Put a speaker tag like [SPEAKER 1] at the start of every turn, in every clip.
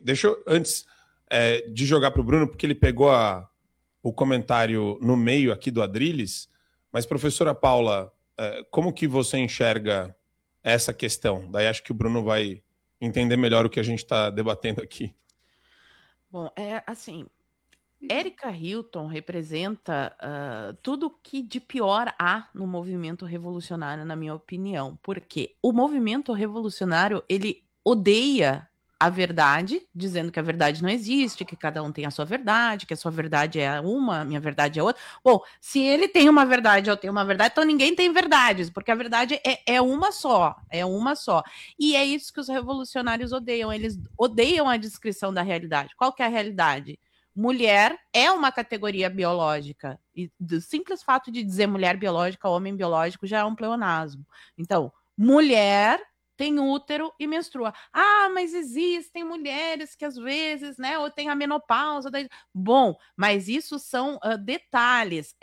[SPEAKER 1] Deixa eu, antes de jogar para o Bruno, porque ele pegou o comentário no meio aqui do Adrilles, mas, professora Paula, como que você enxerga essa questão? Daí acho que o Bruno vai entender melhor o que a gente está debatendo aqui.
[SPEAKER 2] Bom, assim, Erika Hilton representa tudo que de pior há no movimento revolucionário, na minha opinião. Porque o movimento revolucionário, ele odeia a verdade, dizendo que a verdade não existe, que cada um tem a sua verdade, que a sua verdade é uma, a minha verdade é outra. Bom, se ele tem uma verdade, eu tenho uma verdade, então ninguém tem verdades, porque a verdade é uma só, é uma só. E é isso que os revolucionários odeiam, eles odeiam a descrição da realidade. Qual que é a realidade? Mulher é uma categoria biológica. E do simples fato de dizer mulher biológica, homem biológico, já é um pleonasmo. Então, mulher tem útero e menstrua. Ah, mas existem mulheres que às vezes, né, ou tem a menopausa. Bom, mas isso são detalhes.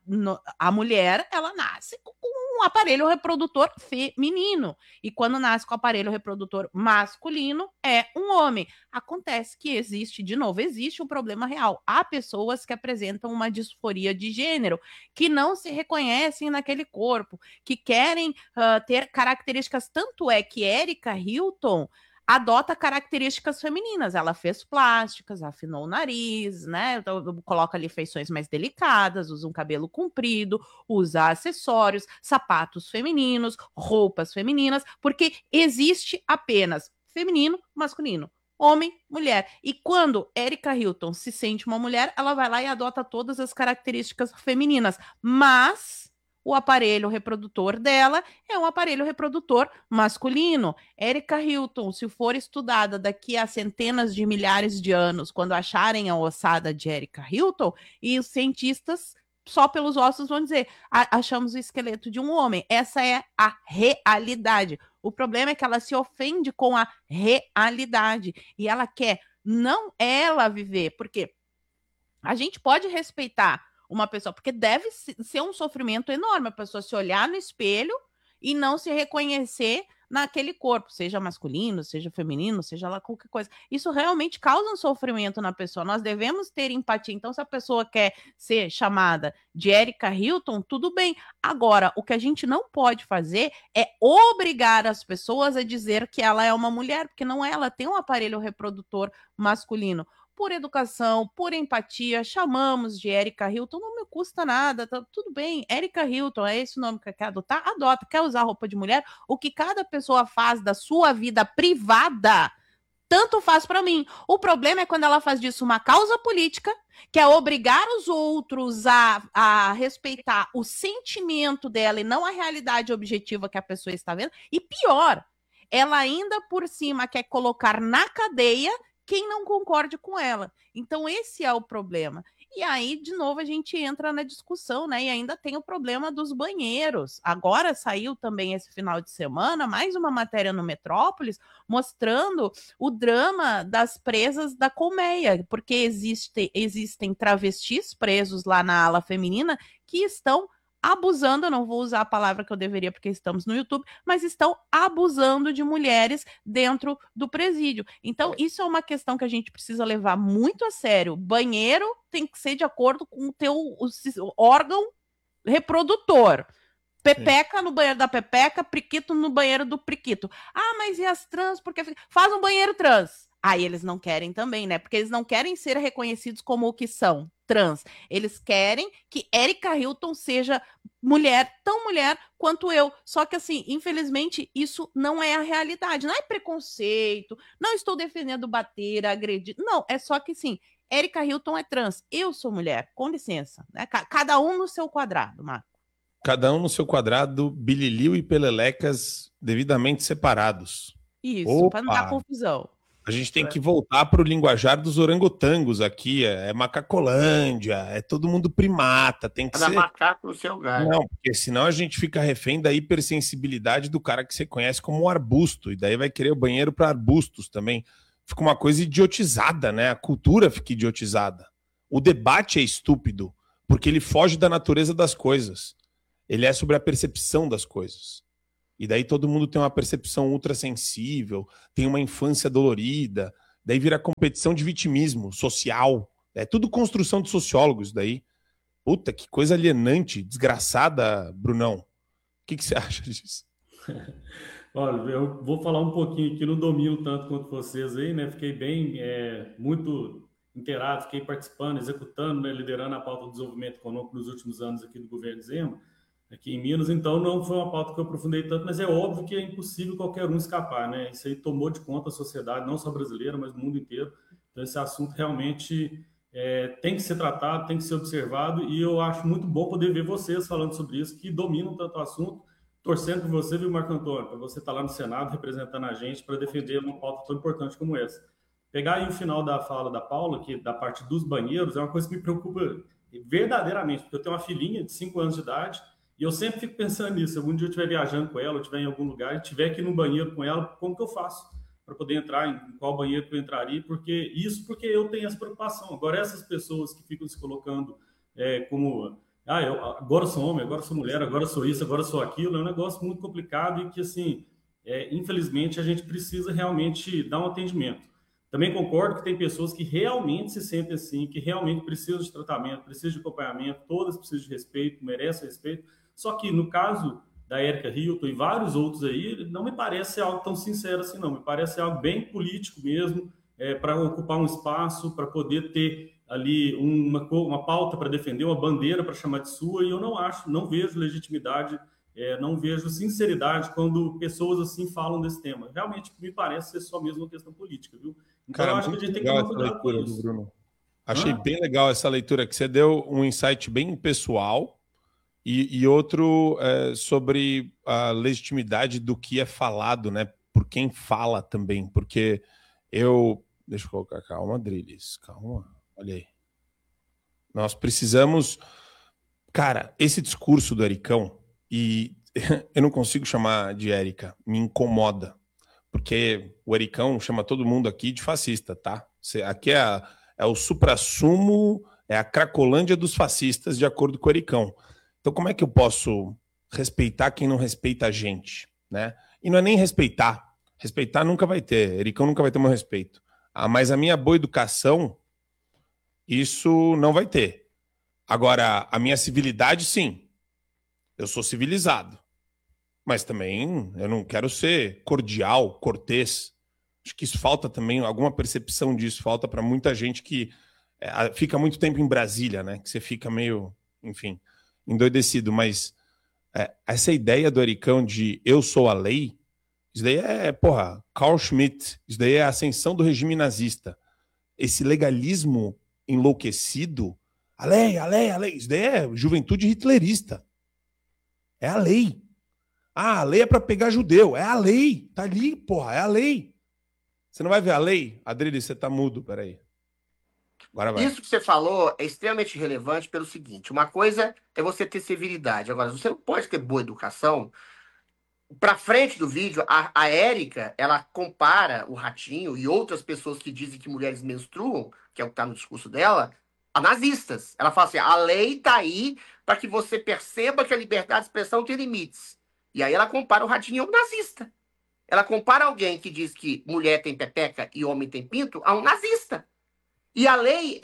[SPEAKER 2] A mulher, ela nasce com um aparelho reprodutor feminino. E quando nasce com o aparelho reprodutor masculino, é um homem. Acontece que existe um problema real. Há pessoas que apresentam uma disforia de gênero, que não se reconhecem naquele corpo, que querem ter características. Tanto é que Erika Hilton adota características femininas. Ela fez plásticas, afinou o nariz, né? Então, coloca ali feições mais delicadas, usa um cabelo comprido, usa acessórios, sapatos femininos, roupas femininas, porque existe apenas feminino, masculino, homem, mulher. E quando Erika Hilton se sente uma mulher, ela vai lá e adota todas as características femininas, mas o aparelho reprodutor dela é um aparelho reprodutor masculino. Erika Hilton, se for estudada daqui a centenas de milhares de anos, quando acharem a ossada de Erika Hilton, e os cientistas só pelos ossos vão dizer, achamos o esqueleto de um homem. Essa é a realidade. O problema é que ela se ofende com a realidade e ela quer não ela viver, porque a gente pode respeitar uma pessoa, porque deve ser um sofrimento enorme a pessoa se olhar no espelho e não se reconhecer naquele corpo, seja masculino, seja feminino, seja lá qualquer coisa. Isso realmente causa um sofrimento na pessoa. Nós devemos ter empatia. Então, se a pessoa quer ser chamada de Erika Hilton, tudo bem. Agora, o que a gente não pode fazer é obrigar as pessoas a dizer que ela é uma mulher, porque não é, ela tem um aparelho reprodutor masculino. Por educação, por empatia, chamamos de Erika Hilton, não me custa nada, tá tudo bem. Erika Hilton, é esse o nome que quer adotar? Adota. Quer usar roupa de mulher? O que cada pessoa faz da sua vida privada, tanto faz para mim. O problema é quando ela faz disso uma causa política, que é obrigar os outros a respeitar o sentimento dela e não a realidade objetiva que a pessoa está vendo. E pior, ela ainda por cima quer colocar na cadeia quem não concorde com ela. Então, esse é o problema. E aí, de novo, a gente entra na discussão, né? E ainda tem o problema dos banheiros. Agora saiu também esse final de semana mais uma matéria no Metrópolis mostrando o drama das presas da colmeia, porque existem travestis presos lá na ala feminina que estão abusando, eu não vou usar a palavra que eu deveria porque estamos no YouTube, mas estão abusando de mulheres dentro do presídio. Então, isso é uma questão que a gente precisa levar muito a sério. Banheiro tem que ser de acordo com o teu órgão reprodutor. Pepeca no banheiro da pepeca, priquito no banheiro do priquito. Ah, mas e as trans? Porque faz um banheiro trans. Aí eles não querem também, né? Porque eles não querem ser reconhecidos como o que são, trans. Eles querem que Erika Hilton seja mulher, tão mulher quanto eu. Só que, assim, infelizmente, isso não é a realidade. Não é preconceito, não estou defendendo bater, agredir. Não, é só que, sim, Erika Hilton é trans. Eu sou mulher, com licença. Né? Cada um no seu quadrado, Marco.
[SPEAKER 1] Cada um no seu quadrado, bililio e perelecas devidamente separados.
[SPEAKER 2] Isso, para não dar
[SPEAKER 1] Opa!
[SPEAKER 2] confusão.
[SPEAKER 1] A gente tem que voltar para o linguajar dos orangotangos aqui. É Macacolândia, é todo mundo primata. Tem que
[SPEAKER 3] Cada
[SPEAKER 1] ser.
[SPEAKER 3] macaco no seu galho.
[SPEAKER 1] Não, porque senão a gente fica refém da hipersensibilidade do cara que você conhece como um arbusto. E daí vai querer o banheiro para arbustos também. Fica uma coisa idiotizada, né? A cultura fica idiotizada. O debate é estúpido, porque ele foge da natureza das coisas. Ele é sobre a percepção das coisas. E daí todo mundo tem uma percepção ultrassensível, tem uma infância dolorida, daí vira competição de vitimismo social. É tudo construção de sociólogos daí. Puta, que coisa alienante, desgraçada, Brunão. O que você acha disso?
[SPEAKER 3] Olha, eu vou falar um pouquinho aqui, não domino tanto quanto vocês aí, né? Fiquei bem, muito inteirado, fiquei participando, executando, né? Liderando a pauta do desenvolvimento econômico nos últimos anos aqui do governo Zema, aqui em Minas. Então, não foi uma pauta que eu aprofundei tanto, mas é óbvio que é impossível qualquer um escapar, né? Isso aí tomou de conta a sociedade, não só brasileira, mas do mundo inteiro. Então, esse assunto realmente tem que ser tratado, tem que ser observado, e eu acho muito bom poder ver vocês falando sobre isso, que dominam tanto o assunto, torcendo por você, viu, Marco Antônio, para você estar lá no Senado representando a gente para defender uma pauta tão importante como essa. Pegar aí o final da fala da Paula, que da parte dos banheiros, é uma coisa que me preocupa verdadeiramente, porque eu tenho uma filhinha de 5 anos de idade e eu sempre fico pensando nisso. Se algum dia eu estiver viajando com ela, ou estiver em algum lugar e estiver aqui no banheiro com ela, como que eu faço para poder entrar, em qual banheiro que eu entraria? Porque eu tenho essa preocupação. Agora, essas pessoas que ficam se colocando como... eu agora sou homem, agora sou mulher, agora sou isso, agora sou aquilo, é um negócio muito complicado e que, assim, infelizmente, a gente precisa realmente dar um atendimento. Também concordo que tem pessoas que realmente se sentem assim, que realmente precisam de tratamento, precisam de acompanhamento, todas precisam de respeito, merecem respeito, só que no caso da Erika Hilton e vários outros aí, não me parece algo tão sincero assim, não, me parece algo bem político mesmo, para ocupar um espaço, para poder ter ali uma pauta para defender, uma bandeira para chamar de sua, e eu não vejo legitimidade, não vejo sinceridade quando pessoas assim falam desse tema. Realmente me parece ser só mesmo uma questão política, viu? Então,
[SPEAKER 1] Cara,
[SPEAKER 3] eu acho que a gente tem que tomar cuidado com isso.
[SPEAKER 1] Bruno. Achei bem legal essa leitura, que você deu um insight bem pessoal e outro sobre a legitimidade do que é falado, né? Por quem fala também, porque deixa eu colocar, calma, Drilis, calma, olha aí. Nós precisamos... Cara, esse discurso do Ericão, e eu não consigo chamar de Érica, me incomoda, porque o Ericão chama todo mundo aqui de fascista, tá? Aqui é o suprassumo, é a Cracolândia dos fascistas, de acordo com o Ericão. Então, como é que eu posso respeitar quem não respeita a gente, né? E não é nem respeitar. Respeitar nunca vai ter. Ericão nunca vai ter meu respeito. Mas a minha boa educação, isso não vai ter. Agora, a minha civilidade, sim. Eu sou civilizado. Mas também eu não quero ser cordial, cortês. Acho que isso falta também, alguma percepção disso. Falta para muita gente que fica muito tempo em Brasília, né? Que você fica meio, enfim, endoidecido. Mas essa ideia do Ericão de eu sou a lei, isso daí Carl Schmitt. Isso daí é a ascensão do regime nazista. Esse legalismo enlouquecido, a lei, isso daí é juventude hitlerista. É a lei. A lei é para pegar judeu. É a lei. Tá ali, porra, é a lei. Você não vai ver a lei? Adrilho, você tá mudo, peraí. Agora vai.
[SPEAKER 4] Isso que você falou é extremamente relevante pelo seguinte: uma coisa é você ter civilidade. Agora, você não pode ter boa educação. Para frente do vídeo, a Érica, ela compara o Ratinho e outras pessoas que dizem que mulheres menstruam, que é o que está no discurso dela, a nazistas. Ela fala assim: a lei está aí para que você perceba que a liberdade de expressão tem limites. E aí ela compara o Ratinho a um nazista. Ela compara alguém que diz que mulher tem pepeca e homem tem pinto a um nazista. E a lei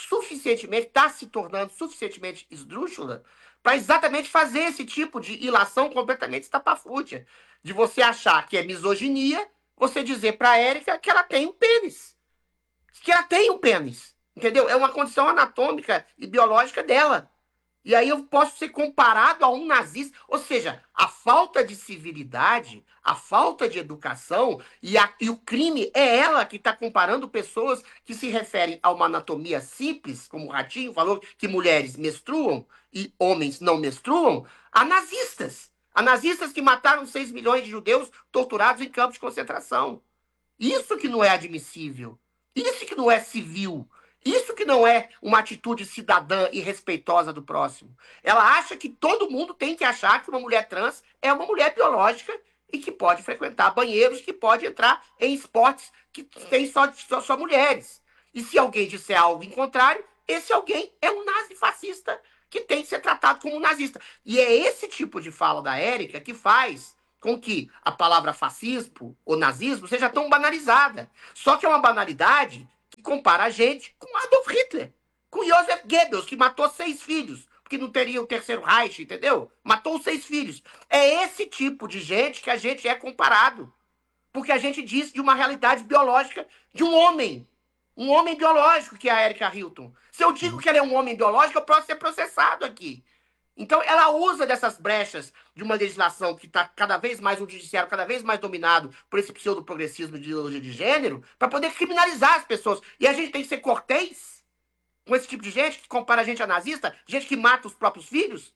[SPEAKER 4] está se tornando suficientemente esdrúxula para exatamente fazer esse tipo de ilação completamente estapafúrdia. De você achar que é misoginia, você dizer para a Érica que ela tem um pênis. Que ela tem um pênis. Entendeu? É uma condição anatômica e biológica dela. E aí eu posso ser comparado a um nazista. Ou seja, a falta de civilidade, a falta de educação e o crime é ela que está comparando pessoas que se referem a uma anatomia simples, como o Ratinho falou, que mulheres menstruam e homens não menstruam, a nazistas. A nazistas que mataram 6 milhões de judeus torturados em campos de concentração. Isso que não é admissível. Isso que não é civil. Isso que não é uma atitude cidadã e respeitosa do próximo. Ela acha que todo mundo tem que achar que uma mulher trans é uma mulher biológica e que pode frequentar banheiros, que pode entrar em esportes que tem só mulheres. E se alguém disser algo em contrário, esse alguém é um nazifascista que tem que ser tratado como um nazista. E é esse tipo de fala da Érica que faz com que a palavra fascismo ou nazismo seja tão banalizada. Só que é uma banalidade que compara a gente com Adolf Hitler, com Joseph Goebbels, que matou 6 filhos, porque não teria o terceiro Reich, entendeu? Matou os 6 filhos. É esse tipo de gente que a gente é comparado, porque a gente diz de uma realidade biológica de um homem biológico, que é a Erika Hilton. Se eu digo que ela é um homem biológico, eu posso ser processado aqui. Então, ela usa dessas brechas de uma legislação que está cada vez mais, um judiciário cada vez mais dominado por esse pseudo-progressismo de ideologia de gênero, para poder criminalizar as pessoas. E a gente tem que ser cortês com esse tipo de gente que compara a gente a nazista, gente que mata os próprios filhos.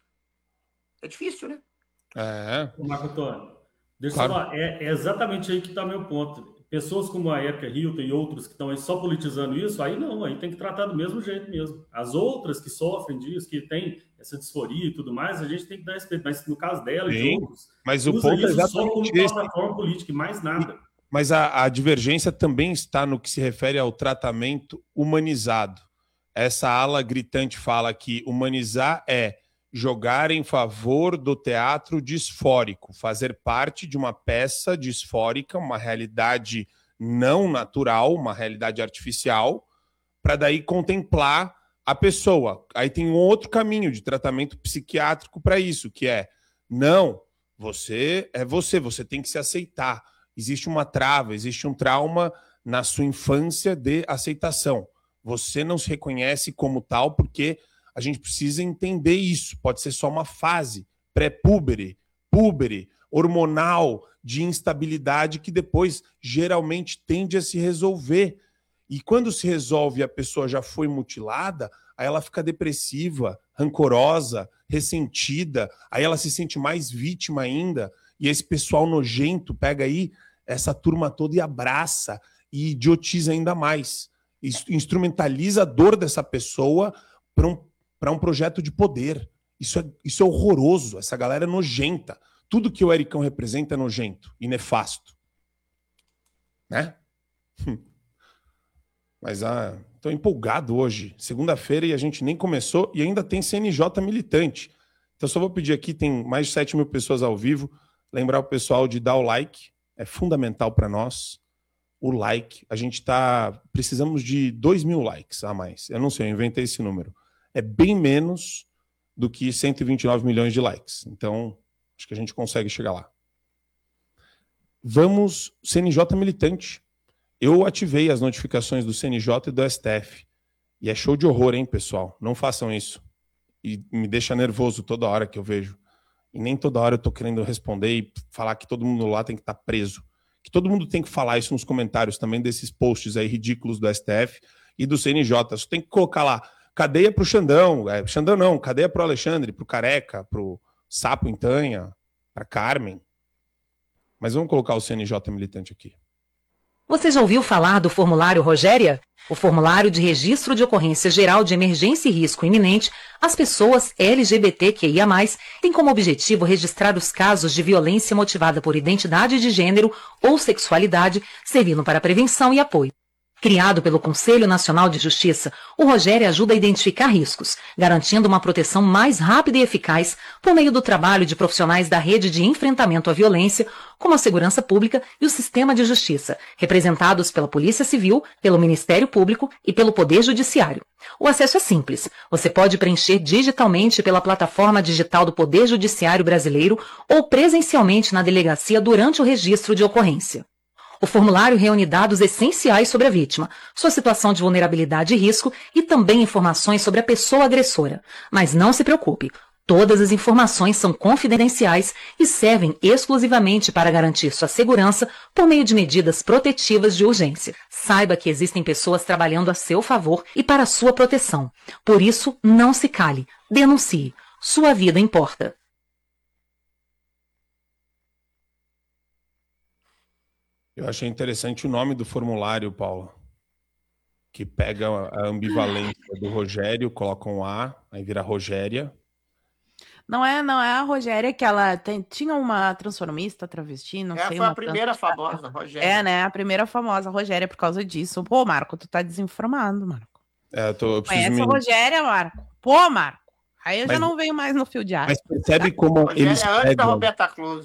[SPEAKER 4] É difícil, né?
[SPEAKER 3] Marco Antônio, deixa
[SPEAKER 1] Claro.
[SPEAKER 3] eu falar, é exatamente aí que está meu ponto. Pessoas como a Erika Hilton e outros que estão aí só politizando isso, aí não, aí tem que tratar do mesmo jeito mesmo. As outras que sofrem disso, que têm essa disforia e tudo mais, a gente tem que dar respeito. Mas no caso dela e de outros,
[SPEAKER 1] mas o
[SPEAKER 3] usa
[SPEAKER 1] ponto é
[SPEAKER 3] isso só como
[SPEAKER 1] exatamente esse.
[SPEAKER 3] plataforma política e mais nada.
[SPEAKER 1] Mas a divergência também está no que se refere ao tratamento humanizado. Essa ala gritante fala que humanizar é jogar em favor do teatro disfórico, fazer parte de uma peça disfórica, uma realidade não natural, uma realidade artificial, para daí contemplar a pessoa. Aí tem um outro caminho de tratamento psiquiátrico para isso, que é, não, você é você tem que se aceitar. Existe uma trava, existe um trauma na sua infância de aceitação. Você não se reconhece como tal porque a gente precisa entender isso. Pode ser só uma fase pré-púbere, púbere, hormonal, de instabilidade que depois geralmente tende a se resolver. E quando se resolve e a pessoa já foi mutilada, aí ela fica depressiva, rancorosa, ressentida, aí ela se sente mais vítima ainda, e esse pessoal nojento pega aí essa turma toda e abraça e idiotiza ainda mais. Instrumentaliza a dor dessa pessoa para um projeto de poder. Isso é horroroso. Essa galera é nojenta. Tudo que o Ericão representa é nojento e nefasto. Né? Mas estou empolgado hoje. Segunda-feira e a gente nem começou e ainda tem CNJ militante. Então só vou pedir aqui, tem mais de 7 mil pessoas ao vivo. Lembrar o pessoal de dar o like. É fundamental para nós. O like. A gente precisamos de 2.000 likes a mais. Eu não sei, eu inventei esse número. É bem menos do que 129 milhões de likes. Então, acho que a gente consegue chegar lá. Vamos, CNJ militante. Eu ativei as notificações do CNJ e do STF. E é show de horror, hein, pessoal? Não façam isso. E me deixa nervoso toda hora que eu vejo. E nem toda hora eu tô querendo responder e falar que todo mundo lá tem que estar preso. Que todo mundo tem que falar isso nos comentários também desses posts aí ridículos do STF e do CNJ. Você tem que colocar lá, cadeia pro Xandão. Xandão não, cadeia pro Alexandre, pro Careca, pro Sapo Intanha, pra Carmen. Mas vamos colocar o CNJ militante aqui.
[SPEAKER 5] Você já ouviu falar do formulário Rogéria? O formulário de registro de ocorrência geral de emergência e risco iminente às pessoas LGBTQIA+, tem como objetivo registrar os casos de violência motivada por identidade de gênero ou sexualidade, servindo para prevenção e apoio. Criado pelo Conselho Nacional de Justiça, o Rogéria ajuda a identificar riscos, garantindo uma proteção mais rápida e eficaz por meio do trabalho de profissionais da rede de enfrentamento à violência, como a Segurança Pública e o Sistema de Justiça, representados pela Polícia Civil, pelo Ministério Público e pelo Poder Judiciário. O acesso é simples. Você pode preencher digitalmente pela plataforma digital do Poder Judiciário Brasileiro ou presencialmente na delegacia durante o registro de ocorrência. O formulário reúne dados essenciais sobre a vítima, sua situação de vulnerabilidade e risco e também informações sobre a pessoa agressora. Mas não se preocupe, todas as informações são confidenciais e servem exclusivamente para garantir sua segurança por meio de medidas protetivas de urgência. Saiba que existem pessoas trabalhando a seu favor e para sua proteção. Por isso, não se cale, denuncie. Sua vida importa.
[SPEAKER 1] Eu achei interessante o nome do formulário, Paula, que pega a ambivalência do Rogério, coloca um A, aí vira Rogéria.
[SPEAKER 2] Não é a Rogéria que ela tinha uma transformista, travesti, não sei.
[SPEAKER 4] Foi a primeira famosa, Rogéria.
[SPEAKER 2] É, né? A primeira famosa Rogéria por causa disso. Pô, Marco, tu tá desinformado, Marco.
[SPEAKER 1] Eu
[SPEAKER 2] Conhece a Rogéria, Marco? Pô, Marco. Aí eu já não venho mais no fio de ar.
[SPEAKER 1] Mas percebe como
[SPEAKER 4] Rogéria
[SPEAKER 1] eles
[SPEAKER 4] é antes da
[SPEAKER 1] pegam...
[SPEAKER 4] Roberta Close.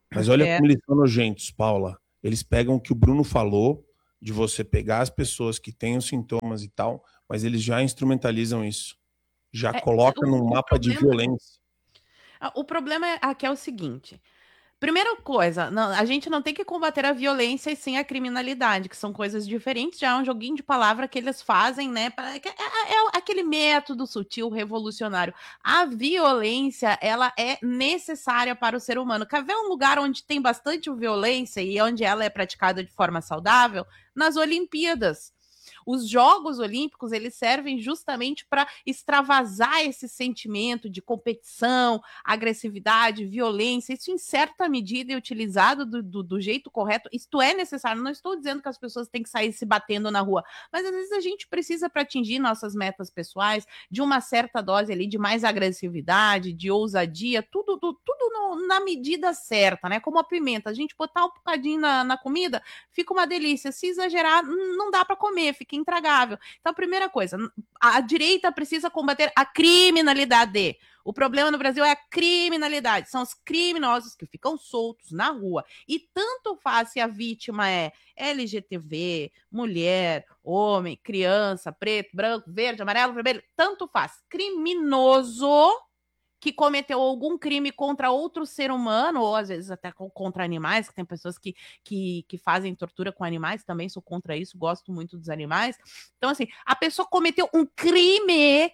[SPEAKER 1] Mas olha como eles são nojentos, Paula. Eles pegam o que o Bruno falou, de você pegar as pessoas que têm os sintomas e tal, mas eles já instrumentalizam isso. Já coloca num mapa de violência.
[SPEAKER 2] O problema aqui é o seguinte. Primeira coisa, a gente não tem que combater a violência e sim a criminalidade, que são coisas diferentes, já é um joguinho de palavra que eles fazem, né? É aquele método sutil, revolucionário. A violência, ela é necessária para o ser humano. Quer ver um lugar onde tem bastante violência e onde ela é praticada de forma saudável? Nas Olimpíadas. Os Jogos Olímpicos, eles servem justamente para extravasar esse sentimento de competição, agressividade, violência. Isso, em certa medida, é utilizado do jeito correto. Isto é necessário. Não estou dizendo que as pessoas têm que sair se batendo na rua, mas às vezes a gente precisa, para atingir nossas metas pessoais, de uma certa dose ali de mais agressividade, de ousadia, tudo na medida certa, né? Como a pimenta. A gente botar um bocadinho na comida, fica uma delícia. Se exagerar, não dá para comer, fica intragável. Então, a primeira coisa, a direita precisa combater a criminalidade. O problema no Brasil é a criminalidade. São os criminosos que ficam soltos na rua. E tanto faz se a vítima é LGTB, mulher, homem, criança, preto, branco, verde, amarelo, vermelho, tanto faz. Criminoso que cometeu algum crime contra outro ser humano, ou às vezes até contra animais, que tem pessoas que fazem tortura com animais, também sou contra isso, gosto muito dos animais. Então, assim, a pessoa cometeu um crime,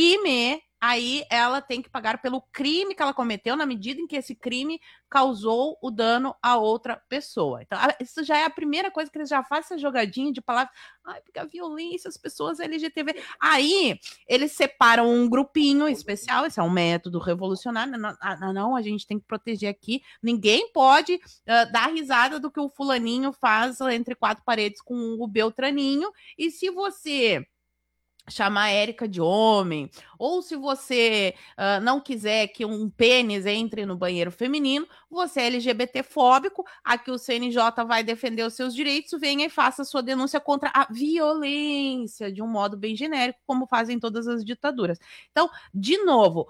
[SPEAKER 2] aí ela tem que pagar pelo crime que ela cometeu, na medida em que esse crime causou o dano a outra pessoa. Então, isso já é a primeira coisa que eles já fazem, essa jogadinha de palavras. Ai, porque a violência, as pessoas LGTB. Aí, eles separam um grupinho especial, esse é um método revolucionário. Não, a gente tem que proteger aqui. Ninguém pode dar risada do que o fulaninho faz entre quatro paredes com o Beltraninho. E se você chamar a Érica de homem, ou se você não quiser que um pênis entre no banheiro feminino, você é LGBT-fóbico, aqui o CNJ vai defender os seus direitos, venha e faça a sua denúncia contra a violência, de um modo bem genérico, como fazem todas as ditaduras. Então, de novo,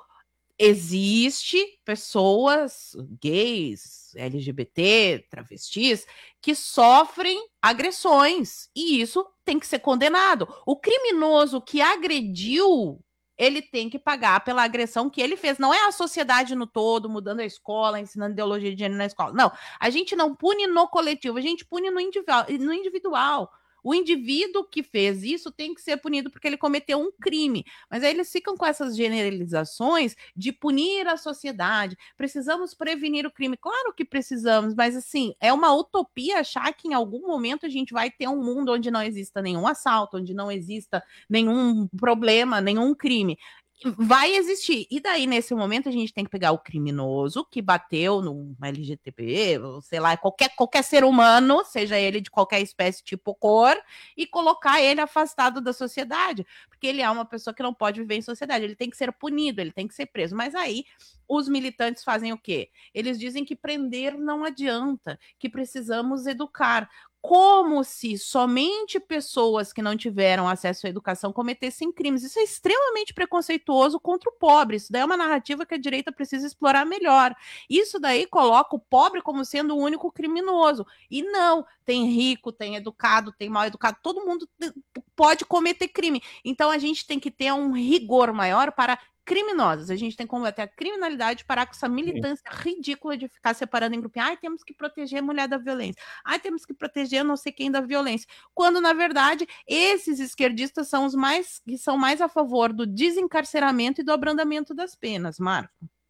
[SPEAKER 2] existe pessoas gays, LGBT, travestis, que sofrem agressões, e isso tem que ser condenado. O criminoso que agrediu, ele tem que pagar pela agressão que ele fez. Não é a sociedade no todo, mudando a escola, ensinando ideologia de gênero na escola. Não, a gente não pune no coletivo, a gente pune no individual. O indivíduo que fez isso tem que ser punido porque ele cometeu um crime. Mas aí eles ficam com essas generalizações de punir a sociedade. Precisamos prevenir o crime. Claro que precisamos, mas assim, é uma utopia achar que em algum momento a gente vai ter um mundo onde não exista nenhum assalto, onde não exista nenhum problema, nenhum crime. Vai existir. E daí, nesse momento, a gente tem que pegar o criminoso que bateu no LGTB, ou sei lá, qualquer ser humano, seja ele de qualquer espécie, tipo cor, e colocar ele afastado da sociedade, porque ele é uma pessoa que não pode viver em sociedade, ele tem que ser punido, ele tem que ser preso. Mas aí, os militantes fazem o quê? Eles dizem que prender não adianta, que precisamos educar. Como se somente pessoas que não tiveram acesso à educação cometessem crimes. Isso é extremamente preconceituoso contra o pobre. Isso daí é uma narrativa que a direita precisa explorar melhor. Isso daí coloca o pobre como sendo o único criminoso. E não, tem rico, tem educado, tem mal educado, todo mundo pode cometer crime. Então a gente tem que ter um rigor maior para criminosos. A gente tem que combater a criminalidade, parar com essa militância ridícula de ficar separando em grupinho. Ai, temos que proteger a mulher da violência. Ai, temos que proteger não sei quem da violência. Quando, na verdade, esses esquerdistas são os que são mais a favor do desencarceramento e do abrandamento das penas, Marco.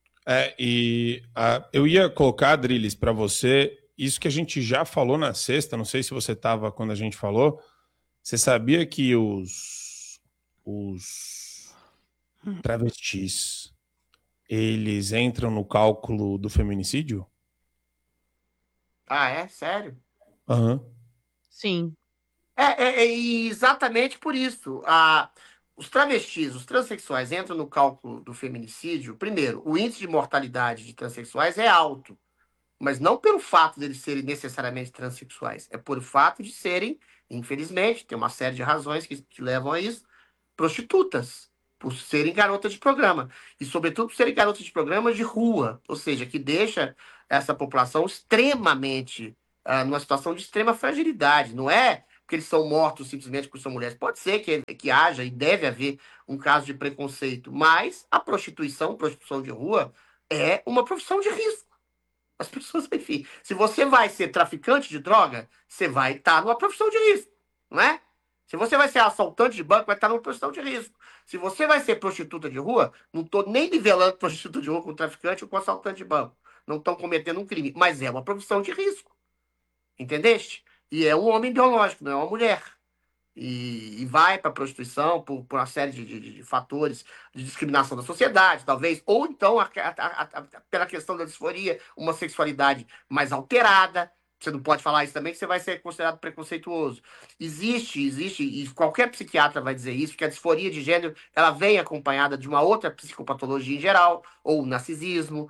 [SPEAKER 1] Eu ia colocar, Adriles, para você, isso que a gente já falou na sexta, não sei se você estava quando a gente falou, você sabia que os travestis, eles entram no cálculo do feminicídio?
[SPEAKER 4] Ah, é? Sério?
[SPEAKER 1] Aham.
[SPEAKER 2] Sim.
[SPEAKER 4] É exatamente por isso. Os travestis, os transexuais entram no cálculo do feminicídio. Primeiro, o índice de mortalidade de transexuais é alto, mas não pelo fato de eles serem necessariamente transexuais, é por fato de serem, infelizmente, tem uma série de razões que levam a isso, prostitutas, por serem garotas de programa. E, sobretudo, por serem garotas de programa de rua, ou seja, que deixa essa população extremamente, numa situação de extrema fragilidade. Não é porque eles são mortos simplesmente porque são mulheres. Pode ser que haja e deve haver um caso de preconceito, mas a prostituição de rua, é uma profissão de risco. As pessoas, enfim, se você vai ser traficante de droga, você vai estar numa profissão de risco, não é? Se você vai ser assaltante de banco, vai estar numa profissão de risco. Se você vai ser prostituta de rua, não estou nem nivelando prostituta de rua com traficante ou com assaltante de banco. Não estão cometendo um crime, mas é uma profissão de risco. Entendeste? E é um homem biológico, não é uma mulher. E vai para a prostituição por uma série de fatores de discriminação da sociedade, talvez, ou então pela questão da disforia, uma sexualidade mais alterada. Você não pode falar isso também, que você vai ser considerado preconceituoso. Existe, e qualquer psiquiatra vai dizer isso, que a disforia de gênero ela vem acompanhada de uma outra psicopatologia em geral, ou narcisismo,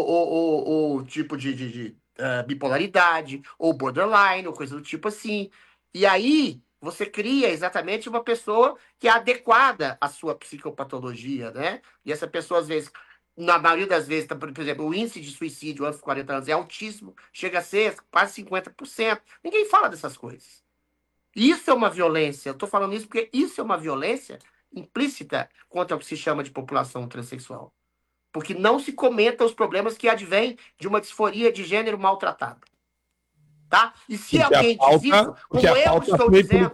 [SPEAKER 4] ou tipo de bipolaridade, ou borderline, ou coisa do tipo assim. E aí você cria exatamente uma pessoa que é adequada à sua psicopatologia, né? E essa pessoa, às vezes, na maioria das vezes, por exemplo, o índice de suicídio antes dos 40 anos é altíssimo, chega a ser quase 50%. Ninguém fala dessas coisas. Isso é uma violência. Eu estou falando isso porque isso é uma violência implícita contra o que se chama de população transexual. Porque não se comenta os problemas que advêm de uma disforia de gênero maltratada. Tá? E se alguém diz isso, como eu estou dizendo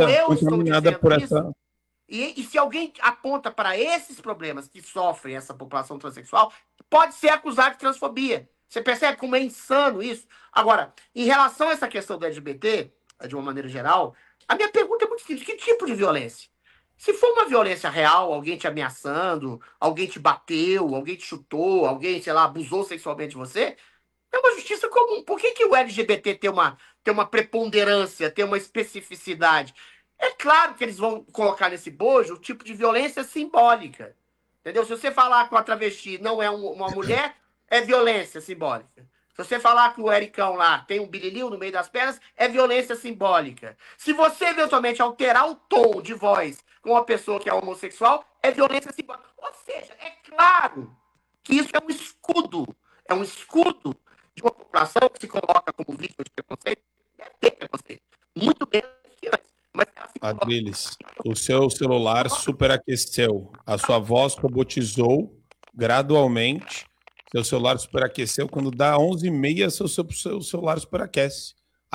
[SPEAKER 4] isso, e se alguém aponta para esses problemas que sofrem essa população transexual, pode ser acusado de transfobia. Você percebe como é insano isso? Agora, em relação a essa questão do LGBT, de uma maneira geral, a minha pergunta é muito simples. Que tipo de violência? Se for uma violência real, alguém te ameaçando, alguém te bateu, alguém te chutou, alguém, sei lá, abusou sexualmente de você, é uma justiça comum. Por que o LGBT tem uma preponderância, tem uma especificidade? É claro que eles vão colocar nesse bojo o tipo de violência simbólica. Entendeu? Se você falar que a travesti não é uma mulher, é violência simbólica. Se você falar que o Ericão lá tem um birilil no meio das pernas, é violência simbólica. Se você eventualmente alterar o tom de voz com uma pessoa que é homossexual, é violência simbólica. Ou seja, é claro que isso é um escudo. É um escudo de uma população que se coloca como vítima de preconceito. Deve ter preconceito. Muito menos que antes.
[SPEAKER 1] Adriles, o seu celular superaqueceu. A sua voz robotizou gradualmente. Seu celular superaqueceu. Quando dá 11h30, seu celular superaquece.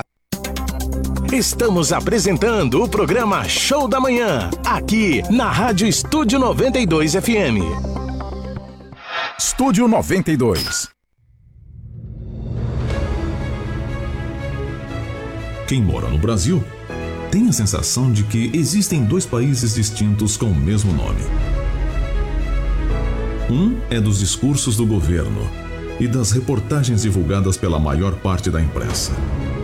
[SPEAKER 6] Estamos apresentando o programa Show da Manhã, aqui na Rádio Estúdio 92 FM.
[SPEAKER 7] Estúdio 92. Quem mora no Brasil tem a sensação de que existem dois países distintos com o mesmo nome. Um é dos discursos do governo e das reportagens divulgadas pela maior parte da imprensa.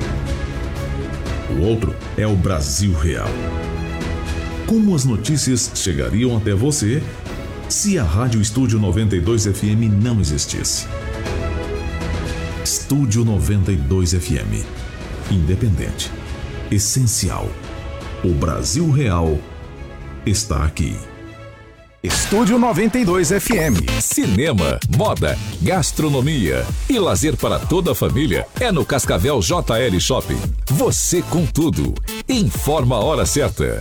[SPEAKER 7] O outro é o Brasil real. Como as notícias chegariam até você se a Rádio Estúdio 92 FM não existisse? Estúdio 92 FM. Independente. Essencial. O Brasil real está aqui.
[SPEAKER 6] Estúdio 92 FM.
[SPEAKER 8] Cinema, moda, gastronomia e lazer para toda a família é no Cascavel JL Shopping. Você com tudo. Informa a hora certa.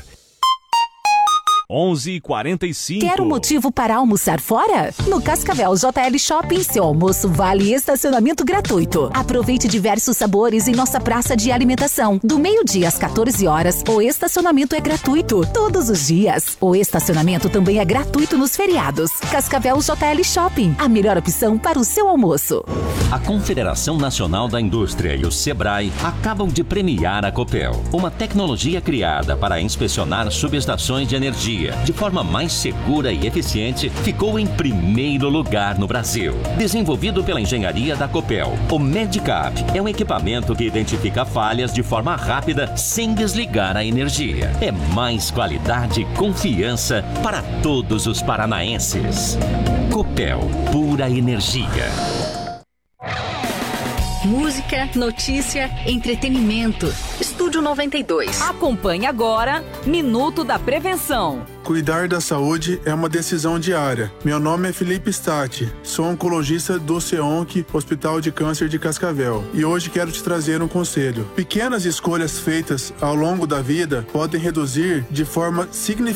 [SPEAKER 9] 11h45.
[SPEAKER 10] Quer um motivo para almoçar fora? No Cascavel JL Shopping, seu almoço vale estacionamento gratuito. Aproveite diversos sabores em nossa praça de alimentação. Do meio-dia às 14 horas, o estacionamento é gratuito todos os dias. O estacionamento também é gratuito nos feriados. Cascavel JL Shopping, a melhor opção para o seu almoço.
[SPEAKER 11] A Confederação Nacional da Indústria e o Sebrae acabam de premiar a Copel, uma tecnologia criada para inspecionar subestações de energia de forma mais segura e eficiente, ficou em primeiro lugar no Brasil. Desenvolvido pela engenharia da Copel, o Medicap é um equipamento que identifica falhas de forma rápida sem desligar a energia. É mais qualidade e confiança para todos os paranaenses. Copel, pura energia.
[SPEAKER 10] Música, notícia, entretenimento. Estúdio 92.
[SPEAKER 9] Acompanhe agora Minuto da Prevenção.
[SPEAKER 12] Cuidar da saúde é uma decisão diária. Meu nome é Felipe Stati, sou oncologista do CEONC, Hospital de Câncer de Cascavel. E hoje quero te trazer um conselho. Pequenas escolhas feitas ao longo da vida podem reduzir de forma significativa